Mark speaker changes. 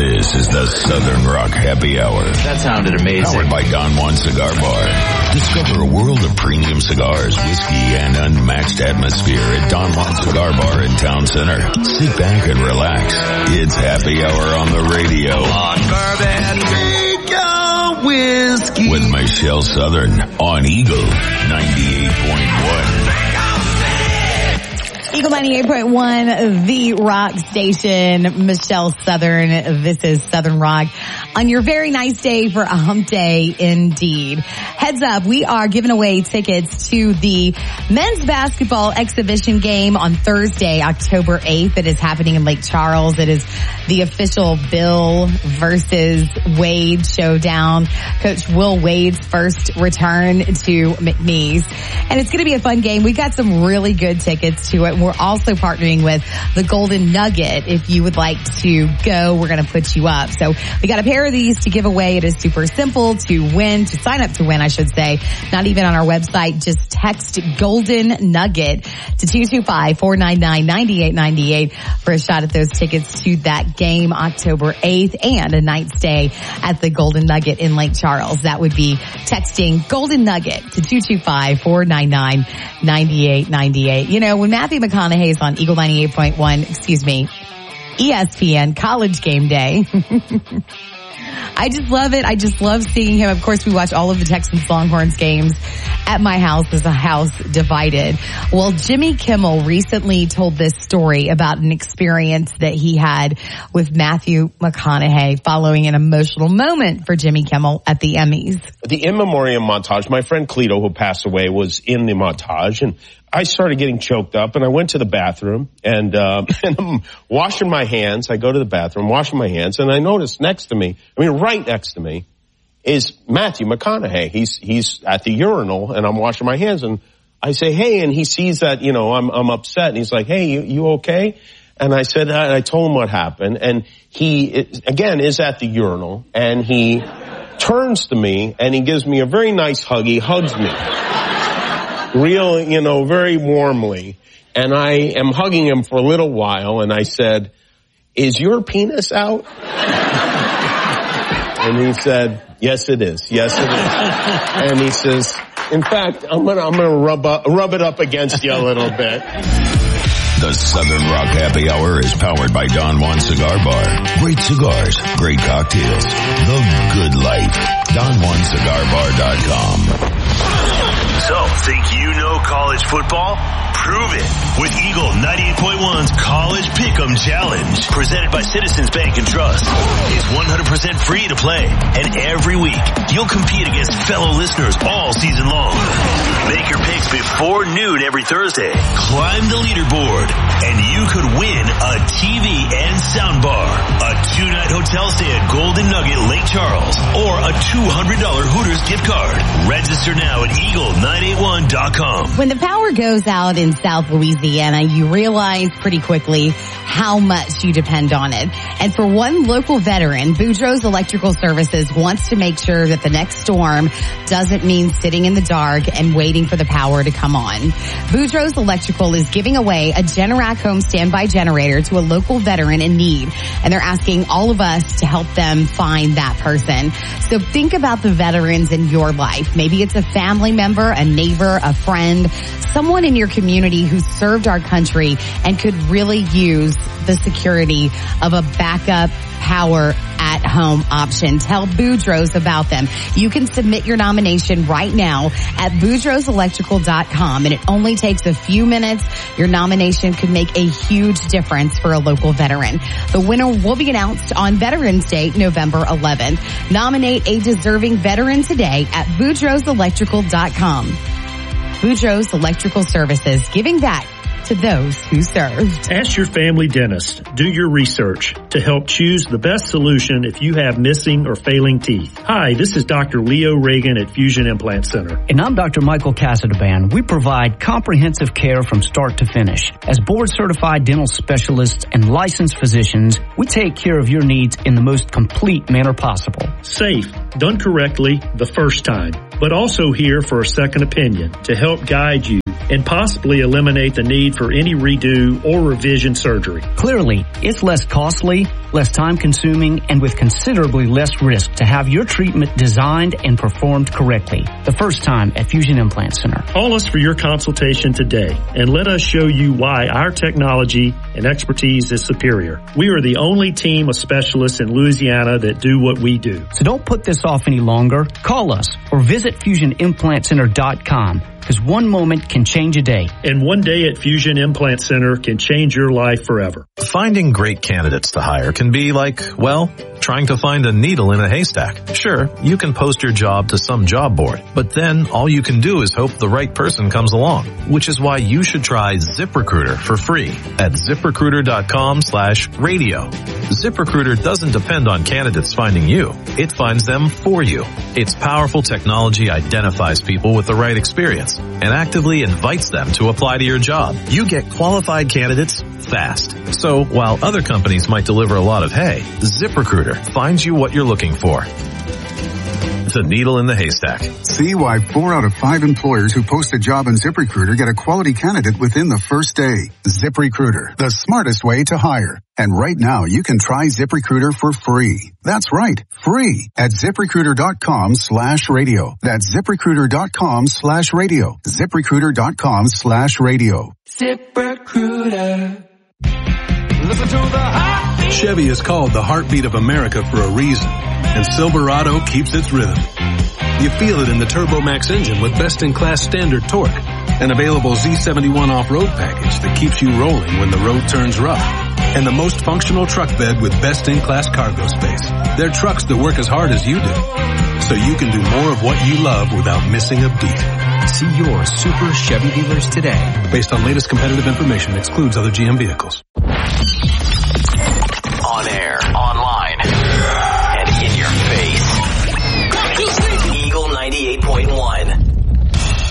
Speaker 1: This is the Southern Rock Happy Hour.
Speaker 2: That sounded amazing.
Speaker 1: Powered by Don Juan Cigar Bar. Discover a world of premium cigars, whiskey, and unmatched atmosphere at Don Juan Cigar Bar in Town Center. Sit back and relax. It's Happy Hour on the radio.
Speaker 2: On bourbon, Eagle whiskey.
Speaker 1: With Michelle Southern on Eagle 98.1.
Speaker 3: Eagle 98.1, the rock station. Michelle Southern. This is Southern Rock on your very nice day for a hump day indeed. Heads up, we are giving away tickets to the men's basketball exhibition game on Thursday, October 8th. It is happening in Lake Charles. It is the official Bill versus Wade showdown. Coach Will Wade's first return to McNeese. And it's going to be a fun game. We got some really good tickets to it. We're also partnering with the Golden Nugget. If you would like to go, we're going to put you up. So we got a pair of these to give away. It is super simple to win, to sign up to win, I should say. Not even on our website. Just text Golden Nugget to 225-499-9898 for a shot at those tickets to that game October 8th and a night stay at the Golden Nugget in Lake Charles. That would be texting Golden Nugget to 225-499-9898. You know, when Matthew McConaughey's on Eagle 98.1, ESPN College Game Day. I just love it. I just love seeing him. Of course, we watch all of the Texans Longhorns games at my house. There's a house divided. Well, Jimmy Kimmel recently told this story about an experience that he had with Matthew McConaughey following an emotional moment for Jimmy Kimmel at the Emmys.
Speaker 4: The in memoriam montage, my friend Cleto, who passed away, was in the montage, and I started getting choked up, and I went to the bathroom, and I'm washing my hands. I go to the bathroom, washing my hands, and I noticed right next to me, is Matthew McConaughey. He's at the urinal, and I'm washing my hands, and I say, hey, and he sees that, you know, I'm upset, and he's like, hey, you okay? And I said, I told him what happened, and he, again, is at the urinal, and he turns to me, and he gives me a very nice hug. He hugs me. Real, you know, very warmly. And I am hugging him for a little while, and I said, is your penis out? And he said, yes, it is. Yes, it is. And he says, in fact, I'm gonna rub it up against you a little bit.
Speaker 1: The Southern Rock Happy Hour is powered by Don Juan Cigar Bar. Great cigars, great cocktails, the good life. DonJuanCigarBar.com.
Speaker 5: So, think you know college football? Prove it with Eagle 98.1's College Pick'em Challenge, presented by Citizens Bank and Trust. It's 100% free to play, and every week you'll compete against fellow listeners all season long. Make your picks before noon every Thursday. Climb the leaderboard, and you could win a TV and soundbar, a 2-night hotel stay at Golden Nugget Lake Charles, or a $200 Hooters gift card. Register now at Eagle981.com.
Speaker 3: When the power goes out in South Louisiana, you realize pretty quickly how much you depend on it. And for one local veteran, Boudreaux's Electrical Services wants to make sure that the next storm doesn't mean sitting in the dark and waiting for the power to come on. Boudreaux's Electrical is giving away a Generac home standby generator to a local veteran in need. And they're asking all of us to help them find that person. So think about the veterans in your life. Maybe it's a family member, a neighbor, a friend, someone in your community who served our country and could really use the security of a backup power at home option. Tell Boudreaux's about them. You can submit your nomination right now at BoudreauxElectrical.com, and it only takes a few minutes. Your nomination could make a huge difference for a local veteran. The winner will be announced on Veterans Day, November 11th. Nominate a deserving veteran today at BoudreauxElectrical.com. Boudreaux's Electrical Services, giving back to those who served.
Speaker 6: Ask your family dentist. Do your research to help choose the best solution if you have missing or failing teeth. Hi, this is Dr. Leo Reagan at Fusion Implant Center.
Speaker 7: And I'm Dr. Michael Casadban. We provide comprehensive care from start to finish. As board-certified dental specialists and licensed physicians, we take care of your needs in the most complete manner possible.
Speaker 6: Safe, done correctly the first time, but also here for a second opinion to help guide you and possibly eliminate the need for any redo or revision surgery.
Speaker 7: Clearly, it's less costly, less time-consuming, and with considerably less risk to have your treatment designed and performed correctly. The first time at Fusion Implant Center.
Speaker 6: Call us for your consultation today and let us show you why our technology and expertise is superior. We are the only team of specialists in Louisiana that do what we do.
Speaker 7: So don't put this off any longer. Call us or visit FusionImplantCenter.com. Because one moment can change a day.
Speaker 6: And one day at Fusion Implant Center can change your life forever.
Speaker 8: Finding great candidates to hire can be like, well, trying to find a needle in a haystack. Sure, you can post your job to some job board, but then all you can do is hope the right person comes along, which is why you should try ZipRecruiter for free at ZipRecruiter.com/radio. ZipRecruiter doesn't depend on candidates finding you. It finds them for you. Its powerful technology identifies people with the right experience and actively invites them to apply to your job. You get qualified candidates fast. So while other companies might deliver a lot of hay, ZipRecruiter finds you what you're looking for. The needle in the haystack.
Speaker 9: See why 4 out of 5 employers who post a job in ZipRecruiter get a quality candidate within the first day. ZipRecruiter, the smartest way to hire. And right now you can try ZipRecruiter for free. That's right, free at ZipRecruiter.com/radio. That's ZipRecruiter.com/radio. ZipRecruiter.com/radio.
Speaker 2: ZipRecruiter. Listen to the heartbeat.
Speaker 10: Chevy is called the heartbeat of America for a reason, and Silverado keeps its rhythm. You feel it in the TurboMax engine with best-in-class standard torque, an available Z71 off-road package that keeps you rolling when the road turns rough, and the most functional truck bed with best-in-class cargo space. They're trucks that work as hard as you do, so you can do more of what you love without missing a beat.
Speaker 11: See your Super Chevy dealers today.
Speaker 10: Based on latest competitive information, excludes other GM vehicles.